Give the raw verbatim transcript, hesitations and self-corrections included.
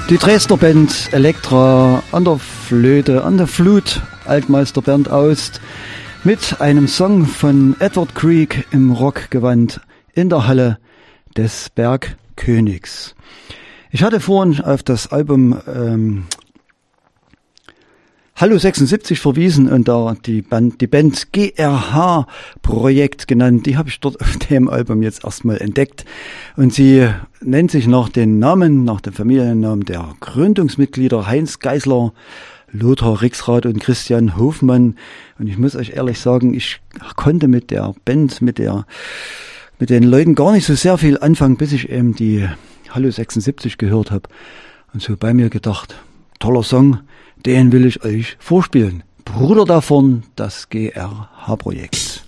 Die Dresdner Band Elektra an der Flöte, an der Flut, Altmeister Bernd Aust mit einem Song von Edward Grieg im Rockgewand in der Halle des Bergkönigs. Ich hatte vorhin auf das Album ähm, Hallo sechsundsiebzig verwiesen und da die Band, die Band G R H Projekt genannt. Die habe ich dort auf dem Album jetzt erstmal entdeckt. Und sie nennt sich nach den Namen, nach dem Familiennamen der Gründungsmitglieder Heinz Geisler, Lothar Rixrath und Christian Hofmann. Und ich muss euch ehrlich sagen, ich konnte mit der Band, mit der, mit den Leuten gar nicht so sehr viel anfangen, bis ich eben die Hallo sechsundsiebzig gehört habe. Und so bei mir gedacht, toller Song. Den will ich euch vorspielen. Bruder davon, das G R H Projekt.